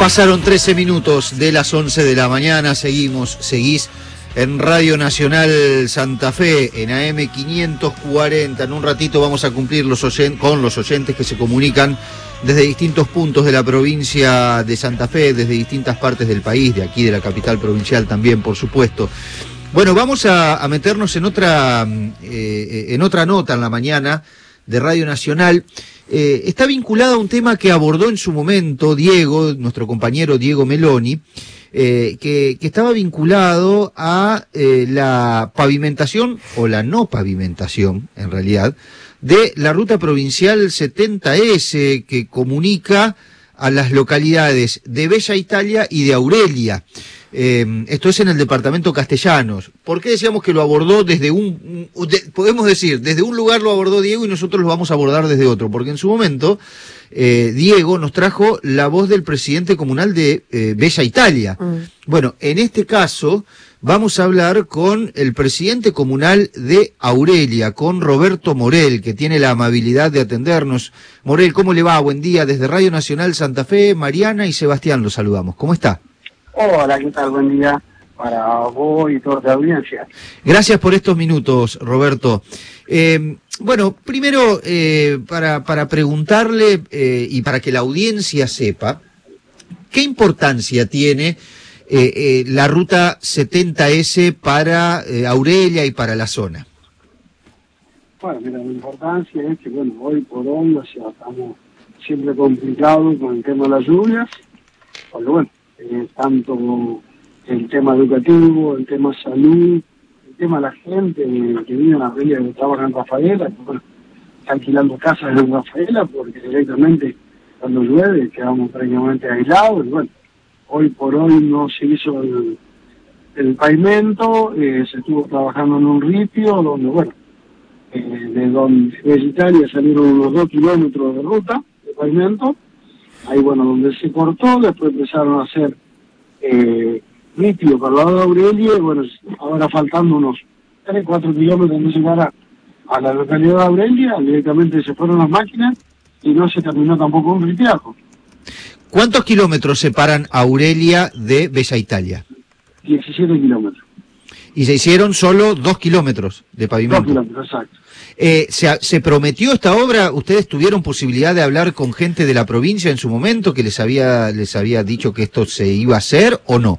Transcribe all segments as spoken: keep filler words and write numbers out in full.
Pasaron trece minutos de las once de la mañana, seguimos, seguís en Radio Nacional Santa Fe, en A M quinientos cuarenta. En un ratito vamos a cumplir los oyen- con los oyentes que se comunican desde distintos puntos de la provincia de Santa Fe, desde distintas partes del país, de aquí de la capital provincial también, por supuesto. Bueno, vamos a, a meternos en otra, eh, en otra nota en la mañana de Radio Nacional. Eh, está vinculada a un tema que abordó en su momento Diego, nuestro compañero Diego Meloni, eh, que, que estaba vinculado a eh, la pavimentación, o la no pavimentación, en realidad, de la ruta provincial setenta ese, que comunica a las localidades de Bella Italia y de Aurelia. Eh, esto es en el departamento Castellanos. ¿Por qué decíamos que lo abordó desde un, de, podemos decir, desde un lugar lo abordó Diego y nosotros lo vamos a abordar desde otro? Porque en su momento eh, Diego nos trajo la voz del presidente comunal de eh, Bella Italia. Mm. Bueno, en este caso vamos a hablar con el presidente comunal de Aurelia, con Roberto Morel, que tiene la amabilidad de atendernos. Morel, ¿cómo le va? Buen día. Desde Radio Nacional Santa Fe, Mariana y Sebastián los saludamos. ¿Cómo está? Hola, ¿qué tal? Buen día para vos y toda la audiencia. Gracias por estos minutos, Roberto. Eh, bueno, primero, eh, para, para preguntarle eh, y para que la audiencia sepa, ¿qué importancia tiene eh, eh, la ruta setenta ese para eh, Aurelia y para la zona? Bueno, mira, la importancia es que, bueno, hoy por hoy, o sea, estamos siempre complicados con el tema de las lluvias, porque bueno, Eh, tanto el tema educativo, el tema salud, el tema de la gente eh, que vive en Aurelia, que trabaja en Rafaela, que bueno, está alquilando casas en Rafaela porque directamente cuando llueve quedamos prácticamente aislados. Y bueno, hoy por hoy no se hizo el, el pavimento, eh, se estuvo trabajando en un ripio donde, bueno, eh, de donde de Italia salieron unos dos kilómetros de ruta de pavimento. Ahí, bueno, donde se cortó, después empezaron a hacer eh, litio para el lado de Aurelia, y bueno, ahora faltando unos tres, cuatro kilómetros de llegar a, a la localidad de Aurelia, directamente se fueron las máquinas y no se terminó tampoco un ritiajo. ¿Cuántos kilómetros separan Aurelia de Bella Italia? diecisiete kilómetros. Y se hicieron solo dos kilómetros de pavimento. Dos kilómetros, exacto. Eh, ¿se, ¿Se prometió esta obra? ¿Ustedes tuvieron posibilidad de hablar con gente de la provincia en su momento que les había les había dicho que esto se iba a hacer o no?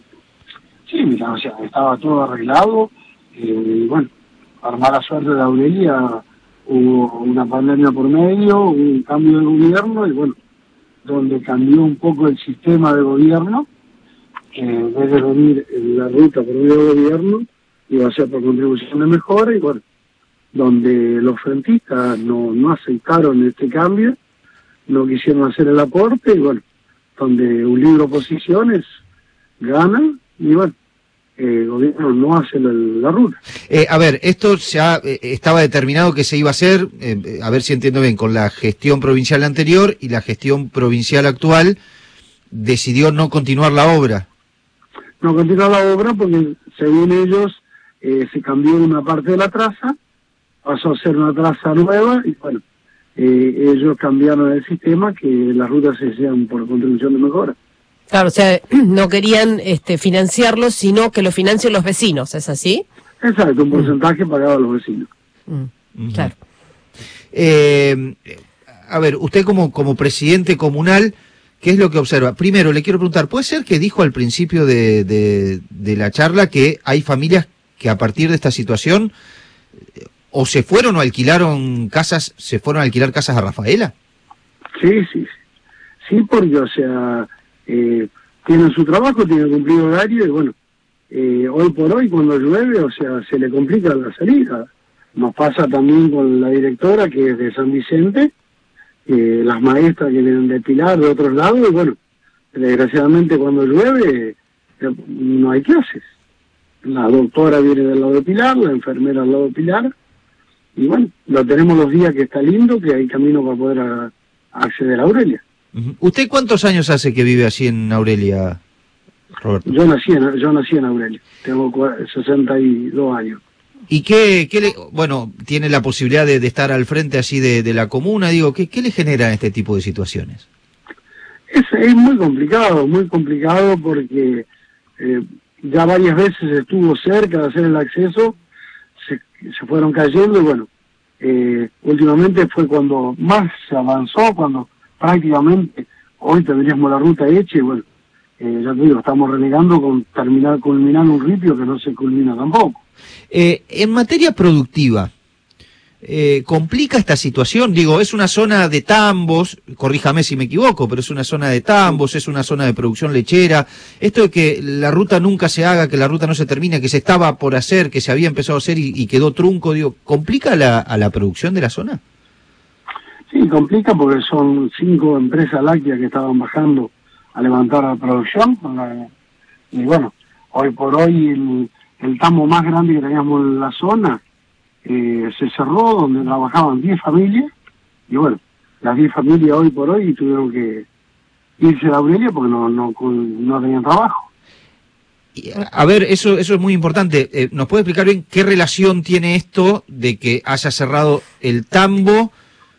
Sí, mira, o sea, estaba todo arreglado. Eh, y bueno, para mala suerte de Aurelia hubo una pandemia por medio, hubo un cambio de gobierno y bueno, donde cambió un poco el sistema de gobierno, que en vez de venir en la ruta por medio de gobierno, iba a ser por contribución de mejora y bueno, donde los frentistas no, no aceptaron este cambio, no quisieron hacer el aporte, y bueno, donde un libro de posiciones gana, y bueno, el gobierno no hace la, la ruta. Eh, a ver, esto ya eh, estaba determinado que se iba a hacer, eh, a ver si entiendo bien, con la gestión provincial anterior y la gestión provincial actual, decidió no continuar la obra. No continuar la obra porque, según ellos, eh, se cambió una parte de la traza, pasó a ser una traza nueva y bueno, eh, ellos cambiaron el sistema, que las rutas se hacían por contribución de mejora. Claro, o sea, no querían este, financiarlo, sino que lo financien los vecinos, ¿es así? Exacto, un porcentaje mm. pagado a los vecinos. Mm. Claro. Eh, a ver, usted como, como presidente comunal, ¿qué es lo que observa? Primero, le quiero preguntar, ¿puede ser que dijo al principio de, de, de la charla que hay familias que a partir de esta situación o se fueron o alquilaron casas, se fueron a alquilar casas a Rafaela? Sí, sí, sí, sí, porque, o sea, eh, tienen su trabajo, tienen cumplido horario y bueno, eh, hoy por hoy cuando llueve, o sea, se le complica la salida. Nos pasa también con la directora, que es de San Vicente, eh, las maestras que vienen de Pilar, de otros lados, y bueno, desgraciadamente cuando llueve eh, no hay clases. La doctora viene del lado de Pilar, la enfermera al lado de Pilar, y bueno, lo tenemos los días que está lindo, que hay camino para poder a, a acceder a Aurelia. Uh-huh. ¿Usted cuántos años hace que vive así en Aurelia, Roberto? Yo nací en, yo nací en Aurelia, tengo sesenta y dos años. ¿Y qué, qué le, bueno, tiene la posibilidad de, de estar al frente así de, de la comuna, digo, ¿qué, qué le generan este tipo de situaciones? Es, es muy complicado, muy complicado porque eh, ya varias veces estuvo cerca de hacer el acceso, se, se fueron cayendo y bueno, eh, últimamente fue cuando más se avanzó, cuando prácticamente hoy tendríamos la ruta hecha y bueno, eh, ya te digo, estamos renegando con terminar, culminar un ripio que no se culmina tampoco. Eh, en materia productiva, Eh, ¿complica esta situación? Digo, es una zona de tambos, corríjame si me equivoco, pero es una zona de tambos, es una zona de producción lechera. Esto de que la ruta nunca se haga, que la ruta no se termine, que se estaba por hacer, que se había empezado a hacer y, y quedó trunco, digo, ¿complica la, a la producción de la zona? Sí, complica porque son cinco empresas lácteas que estaban bajando a levantar la producción. Y bueno, hoy por hoy el, el tambo más grande que teníamos en la zona Eh, se cerró, donde trabajaban diez familias, y bueno, las diez familias hoy por hoy tuvieron que irse a la Aurelia porque no, no, no tenían trabajo. A ver, eso eso es muy importante. Eh, ¿Nos puede explicar bien qué relación tiene esto de que haya cerrado el tambo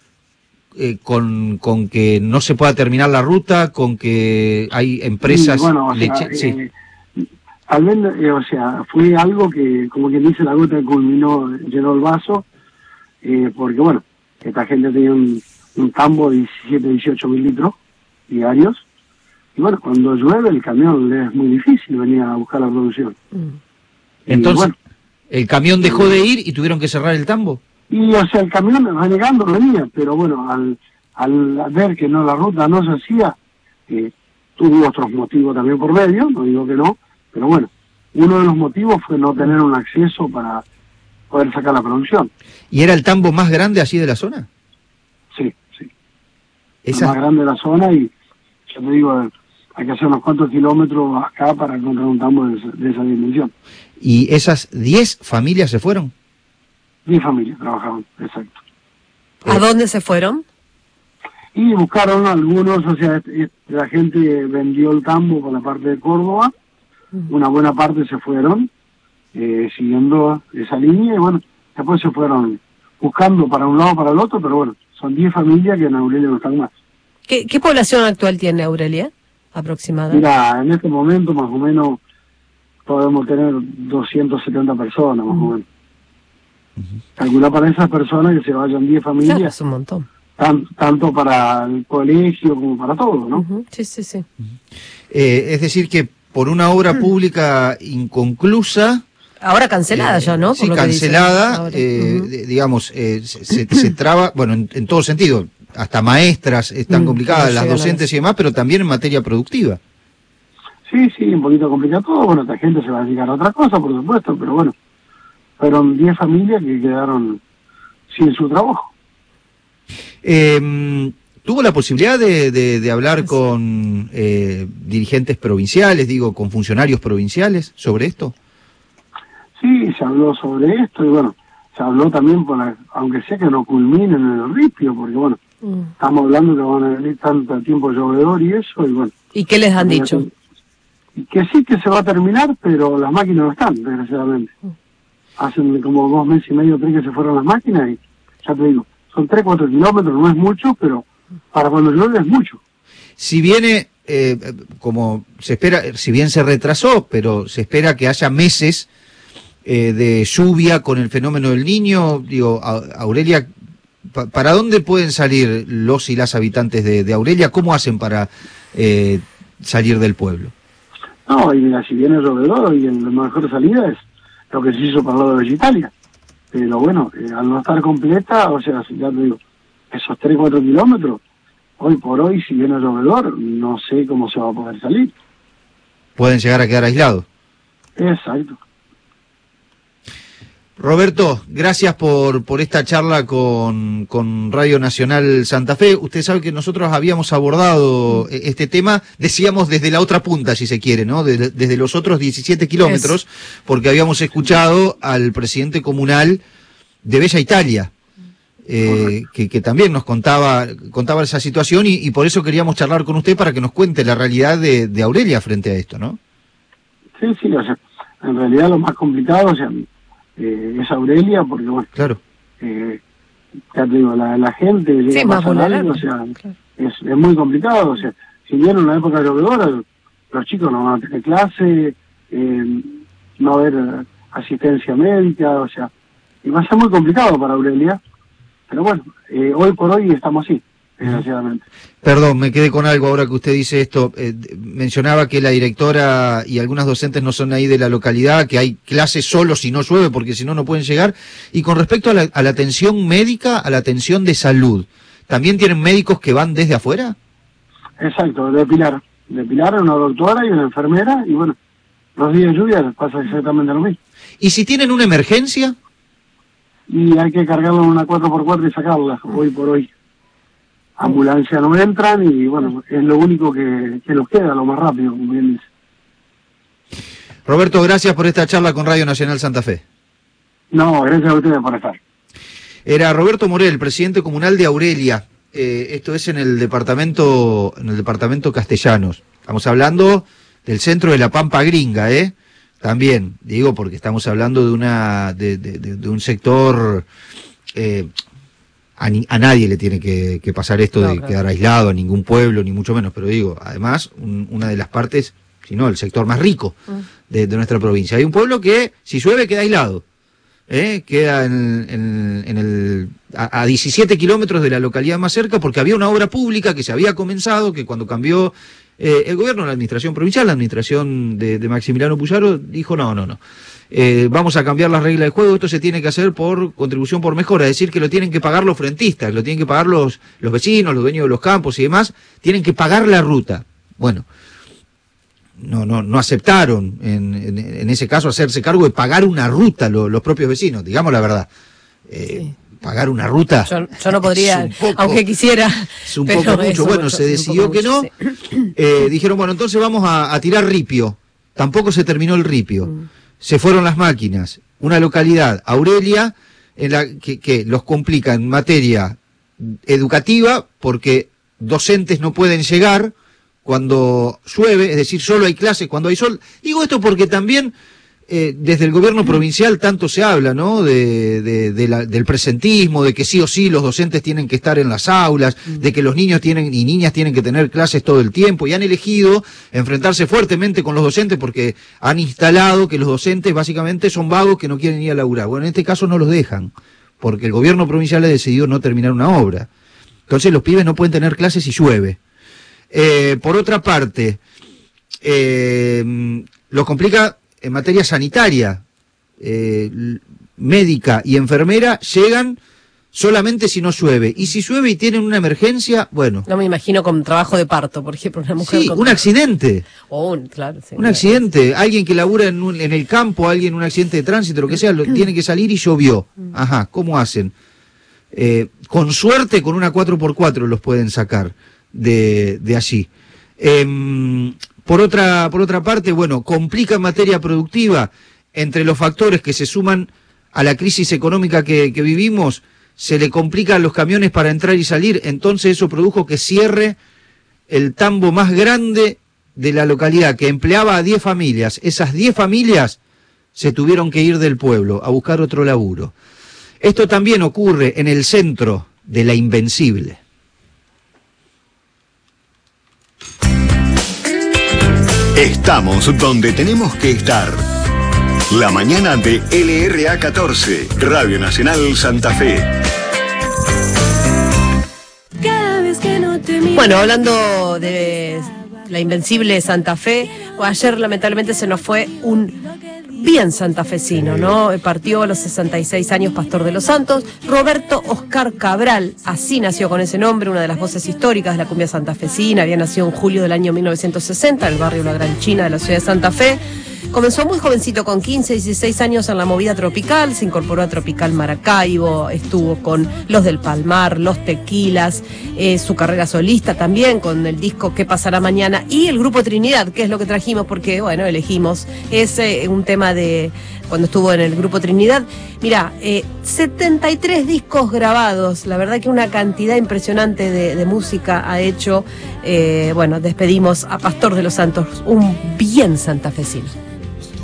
eh, con, con que no se pueda terminar la ruta, con que hay empresas... Sí, bueno, o sea, leche... sí. eh, Tal vez, eh, o sea, fue algo que, como quien dice, la gota que culminó, llenó el vaso, eh, porque bueno, esta gente tenía un, un tambo de diecisiete, dieciocho mil litros diarios, y bueno, cuando llueve el camión le es muy difícil venir a buscar la producción. Mm. Entonces, bueno, ¿el camión dejó de ir y tuvieron que cerrar el tambo? Y o sea, el camión renegando venía, pero bueno, al, al ver que no la ruta no se hacía, eh, tuvo otros motivos también por medio, no digo que no, pero bueno, uno de los motivos fue no tener un acceso para poder sacar la producción. ¿Y era el tambo más grande allí de la zona? Sí, sí. Esa... El más grande de la zona y, yo te digo, hay que hacer unos cuantos kilómetros acá para encontrar un tambo de esa, de esa dimensión. ¿Y esas diez familias se fueron? Diez familias trabajaban, exacto. ¿A dónde se fueron? Y buscaron algunos, o sea, la gente vendió el tambo por la parte de Córdoba, una buena parte se fueron eh, siguiendo esa línea y bueno, después se fueron buscando para un lado para el otro, pero bueno, son diez familias que en Aurelia no están más. ¿Qué, qué población actual tiene Aurelia, aproximadamente? Mira, en este momento más o menos podemos tener doscientas setenta personas más uh-huh. o menos. Uh-huh. Calcular para esas personas que se vayan diez familias. Claro, es un montón. Tan, tanto para el colegio como para todo, ¿no? Uh-huh. Sí, sí, sí. Uh-huh. Eh, es decir que por una obra pública inconclusa... Ahora cancelada eh, ya, ¿no? Por sí, lo cancelada, que eh, uh-huh. digamos, eh, se, se, se traba, bueno, en, en todo sentido, hasta maestras están uh-huh. complicadas, las docentes y demás, pero también en materia productiva. Sí, sí, un poquito complicado todo, bueno, esta gente se va a dedicar a otra cosa, por supuesto, pero bueno, fueron diez familias que quedaron sin su trabajo. Eh, ¿Tuvo la posibilidad de, de, de hablar con eh, dirigentes provinciales, digo, con funcionarios provinciales sobre esto? Sí, se habló sobre esto y bueno, se habló también, por la, aunque sea que no culminen en el ripio, porque bueno, mm. estamos hablando que van a venir tanto tiempo llovedor y eso, y bueno. ¿Y qué les han dicho? Que, que sí que se va a terminar, pero las máquinas no están, desgraciadamente. Mm. Hacen como dos meses y medio, tres que se fueron las máquinas y ya te digo, son tres, cuatro kilómetros, no es mucho, pero para cuando llueve es mucho. Si viene, eh, como se espera, si bien se retrasó, pero se espera que haya meses eh, de lluvia con el fenómeno del Niño, digo, a, Aurelia, pa, ¿para dónde pueden salir los y las habitantes de, de Aurelia? ¿Cómo hacen para eh, salir del pueblo? No, y mira, si viene llovedor y la mejor salida es lo que se hizo para el lado de Italia. Pero bueno, eh, al no estar completa, o sea, ya te digo, esos tres, cuatro kilómetros, hoy por hoy, si viene llovedor, no sé cómo se va a poder salir. Pueden llegar a quedar aislados. Exacto. Roberto, gracias por por esta charla con, con Radio Nacional Santa Fe. Usted sabe que nosotros habíamos abordado este tema, decíamos desde la otra punta, si se quiere, ¿no? Desde, desde los otros diecisiete kilómetros, porque habíamos escuchado al presidente comunal de Bella Italia, eh, que, que también nos contaba contaba esa situación y, y por eso queríamos charlar con usted para que nos cuente la realidad de, de Aurelia frente a esto, ¿no? Sí, sí, o sea, en realidad lo más complicado, o sea, Eh, es Aurelia, porque bueno, claro, eh, ya te digo, la, la gente llega sí, a pasar algo, o sea, claro. es, es muy complicado, o sea, si si bien en una época llovedora, los chicos no van a tener clase, eh, no va a haber eh, asistencia médica, o sea, y va a ser muy complicado para Aurelia, pero bueno, eh, hoy por hoy estamos así, desgraciadamente. Perdón, me quedé con algo ahora que usted dice esto. Eh, mencionaba que la directora y algunas docentes no son ahí de la localidad, que hay clases solo si no llueve, porque si no, no pueden llegar. Y con respecto a la, a la atención médica, a la atención de salud, ¿también tienen médicos que van desde afuera? Exacto, de Pilar. De Pilar, una doctora y una enfermera, y bueno, los días de lluvia les pasa exactamente lo mismo. ¿Y si tienen una emergencia? Y hay que cargarlo en una cuatro por cuatro y sacarla, hoy por hoy. Ambulancia no entran y bueno, es lo único que, que nos queda, lo más rápido, como bien dice. Roberto, gracias por esta charla con Radio Nacional Santa Fe. No, gracias a ustedes por estar. Era Roberto Morel, presidente comunal de Aurelia. Eh, esto es en el departamento, en el departamento Castellanos. Estamos hablando del centro de la Pampa Gringa, ¿eh? También, digo, porque estamos hablando de una, de, de, de, de un sector, eh, a, ni, a nadie le tiene que, que pasar esto no, de claro. quedar aislado, a ningún pueblo, ni mucho menos, pero digo, además, un, una de las partes, si no, el sector más rico de, de nuestra provincia. Hay un pueblo que, si llueve, queda aislado. ¿Eh? Queda en, en, en el, a, a diecisiete kilómetros de la localidad más cerca, porque había una obra pública que se había comenzado, que cuando cambió eh, el gobierno, la administración provincial, la administración de, de Maximiliano Puyaro, dijo no, no, no, eh, vamos a cambiar las reglas del juego, esto se tiene que hacer por contribución por mejora, es decir, que lo tienen que pagar los frentistas, lo tienen que pagar los, los vecinos, los dueños de los campos y demás, tienen que pagar la ruta. Bueno, no no no aceptaron en, en, en ese caso hacerse cargo de pagar una ruta lo, los propios vecinos, digamos la verdad. Eh, sí. Pagar una ruta. Yo, yo no podría, poco, aunque quisiera. Es un poco mucho. Bueno, mucho, se decidió que mucho, no. Sí. Eh, dijeron, bueno, entonces vamos a, a tirar ripio. Tampoco se terminó el ripio. Mm. Se fueron las máquinas. Una localidad, Aurelia, en la que, que los complica en materia educativa porque docentes no pueden llegar cuando llueve, es decir, solo hay clases cuando hay sol. Digo esto porque también eh, desde el gobierno provincial tanto se habla, ¿no?, de, de, de la, del presentismo, de que sí o sí los docentes tienen que estar en las aulas, de que los niños tienen y niñas tienen que tener clases todo el tiempo, y han elegido enfrentarse fuertemente con los docentes porque han instalado que los docentes básicamente son vagos que no quieren ir a laburar. Bueno, en este caso no los dejan, porque el gobierno provincial ha decidido no terminar una obra. Entonces los pibes no pueden tener clases si llueve. Eh, por otra parte, eh, lo complica en materia sanitaria. Eh, médica y enfermera llegan solamente si no llueve. Y si llueve y tienen una emergencia, bueno. No me imagino con trabajo de parto, por ejemplo, una mujer. Sí, con un accidente. O un, claro, sí, un claro. accidente. Alguien que labura en, un, en el campo, alguien un accidente de tránsito, lo que sea, lo, tiene que salir y llovió. Ajá, ¿cómo hacen? Eh, con suerte, con una cuatro por cuatro los pueden sacar de, de allí. Eh, por otra, por otra parte, bueno, complica en materia productiva, entre los factores que se suman a la crisis económica que, que vivimos, se le complican los camiones para entrar y salir, entonces eso produjo que cierre el tambo más grande de la localidad, que empleaba a diez familias. Esas diez familias se tuvieron que ir del pueblo a buscar otro laburo. Esto también ocurre en el centro de La Invencible. Estamos donde tenemos que estar. La mañana de L R A catorce, Radio Nacional Santa Fe. Bueno, hablando de La Invencible Santa Fe, ayer lamentablemente se nos fue un bien santafesino, ¿no? Partió a los sesenta y seis años Pastor de los Santos, Roberto Oscar Cabral, así nació con ese nombre, una de las voces históricas de la cumbia santafesina, había nacido en julio del año mil novecientos sesenta en el barrio La Gran China de la ciudad de Santa Fe. Comenzó muy jovencito, con quince, dieciséis años en la movida tropical, se incorporó a Tropical Maracaibo, estuvo con Los del Palmar, Los Tequilas, eh, su carrera solista también con el disco ¿Qué pasará mañana? Y el grupo Trinidad, que es lo que trajimos porque, bueno, elegimos ese, un tema de cuando estuvo en el grupo Trinidad. Mirá, eh, setenta y tres discos grabados, la verdad que una cantidad impresionante de, de música ha hecho. Eh, bueno, despedimos a Pastor de los Santos, un bien santafesino.